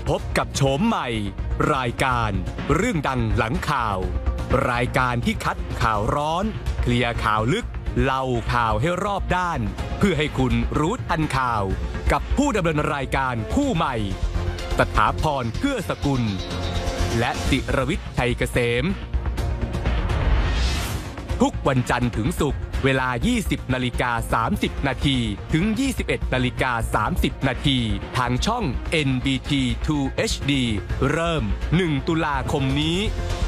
พบกับโฉมใหม่รายการเรื่องดังหลังข่าวรายการที่คัดข่าวร้อนเคลียร์ข่าวลึกเล่าข่าวให้รอบด้านเพื่อให้คุณรู้ทันข่าวกับผู้ดำเนินรายการคู่ใหม่สถาพรเกื้อสกุลและจิรวิทย์ชัยเกษมทุกวันจันทร์ถึงศุกร์เวลา 20:30 นาทีถึง 21:30 นาทีทางช่อง NBT 2 HD เริ่ม 1 ตุลาคมนี้